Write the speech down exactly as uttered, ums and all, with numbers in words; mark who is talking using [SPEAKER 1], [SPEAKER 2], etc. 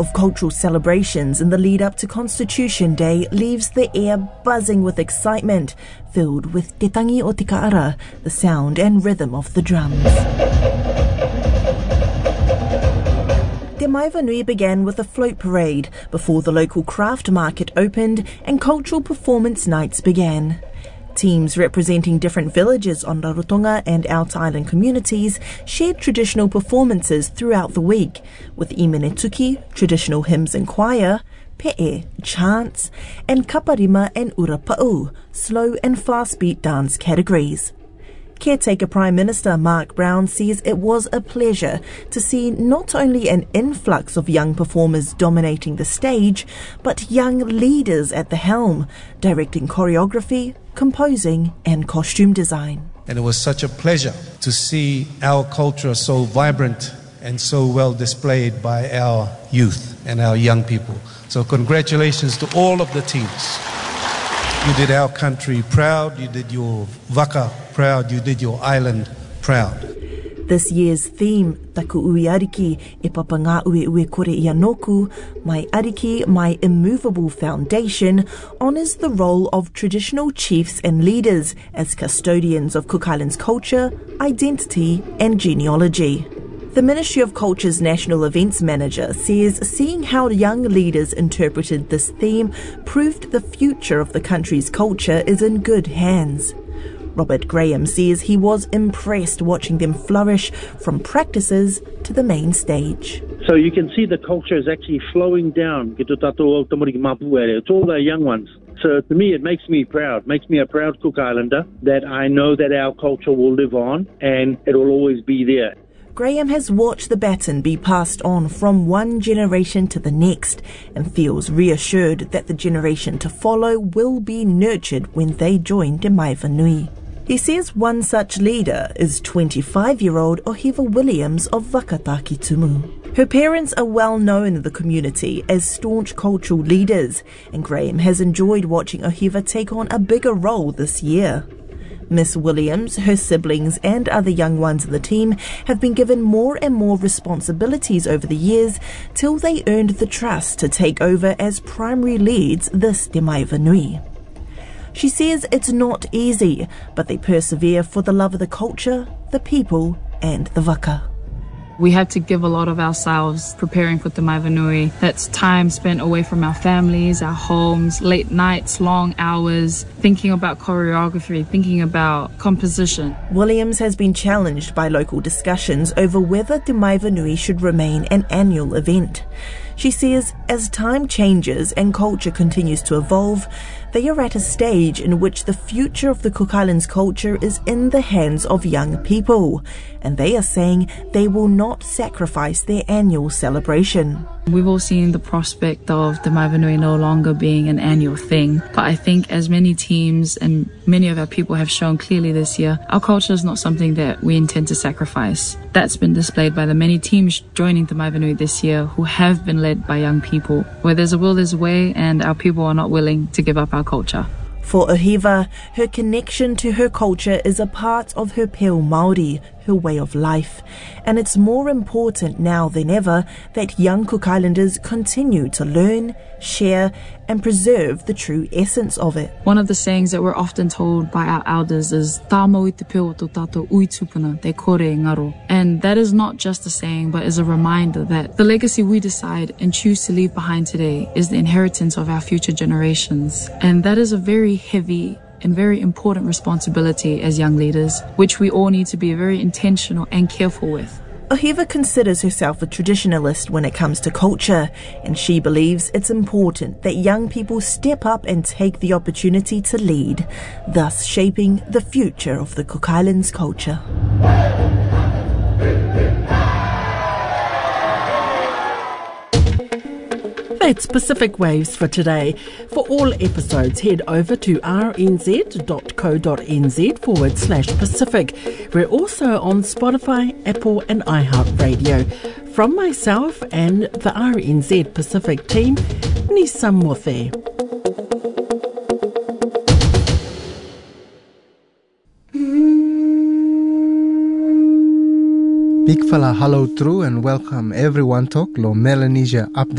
[SPEAKER 1] of cultural celebrations in the lead-up to Constitution Day leaves the air buzzing with excitement, filled with Te Tangi o Te Kaara, the sound and rhythm of the drums. Te Maivanui began with a float parade before the local craft market opened and cultural performance nights began. Teams representing different villages on Rarotonga and Out Island communities shared traditional performances throughout the week, with Imenetuki, traditional hymns and choir, pe'e, chants, and kaparima and urapa'u, slow and fast beat dance categories. Caretaker Prime Minister Mark Brown says it was a pleasure to see not only an influx of young performers dominating the stage, but young leaders at the helm, directing choreography, composing and costume design.
[SPEAKER 2] And it was such a pleasure to see our culture so vibrant and so well displayed by our youth and our young people. So congratulations to all of the teams. You did our country proud, you did your waka proud, you did your island proud.
[SPEAKER 1] This year's theme, Taku Ui Ariki, e papa ngā ue ue kore i anoku, My Ariki, My Immovable Foundation, honours the role of traditional chiefs and leaders as custodians of Cook Islands culture, identity and genealogy. The Ministry of Culture's National Events Manager says seeing how young leaders interpreted this theme proved the future of the country's culture is in good hands. Robert Graham says he was impressed watching them flourish from practices to the main stage.
[SPEAKER 3] So you can see the culture is actually flowing down. It's all the young ones. So to me, it makes me proud, makes me a proud Cook Islander that I know that our culture will live on and it will always be there.
[SPEAKER 1] Graham has watched the baton be passed on from one generation to the next and feels reassured that the generation to follow will be nurtured when they join Te Maivanui. He says one such leader is twenty-five-year-old Ohiva Williams of Wakataki Tumu. Her parents are well known in the community as staunch cultural leaders, and Graham has enjoyed watching Ohiva take on a bigger role this year. Miss Williams, her siblings and other young ones in the team have been given more and more responsibilities over the years till they earned the trust to take over as primary leads this Te Maivanui. She says it's not easy, but they persevere for the love of the culture, the people and the waka.
[SPEAKER 4] We have to give a lot of ourselves preparing for Te Maivanui. That's time spent away from our families, our homes, late nights, long hours, thinking about choreography, thinking about composition.
[SPEAKER 1] Williams has been challenged by local discussions over whether Te Maivanui should remain an annual event. She says as time changes and culture continues to evolve, they are at a stage in which the future of the Cook Islands culture is in the hands of young people, and they are saying they will not sacrifice their annual celebration.
[SPEAKER 4] We've all seen the prospect of Te Maivanui no longer being an annual thing, but I think as many teams and many of our people have shown clearly this year, our culture is not something that we intend to sacrifice. That's been displayed by the many teams joining Te Maivanui this year who have been led by young people. Where there's a will, there's a way, and our people are not willing to give up our culture.
[SPEAKER 1] For Ohiva, her connection to her culture is a part of her peo Māori, her way of life, and it's more important now than ever that young Cook Islanders continue to learn, share and preserve the true essence of it.
[SPEAKER 4] One of the sayings that we're often told by our elders is "Tā mau i te peo tō tātou ui tupuna, te kore ngaro." And that is not just a saying, but is a reminder that the legacy we decide and choose to leave behind today is the inheritance of our future generations. And that is a very heavy and very important responsibility as young leaders, which we all need to be very intentional and careful with.
[SPEAKER 1] Ohiva considers herself a traditionalist when it comes to culture, and she believes it's important that young people step up and take the opportunity to lead, thus shaping the future of the Cook Islands culture.
[SPEAKER 5] That's Pacific Waves for today. For all episodes, head over to rnz.co.nz forward slash Pacific. We're also on Spotify, Apple and iHeartRadio. From myself and the R N Z Pacific team, Nisa Mothe.
[SPEAKER 6] Big fella hello through and welcome everyone to Lo Melanesia Update.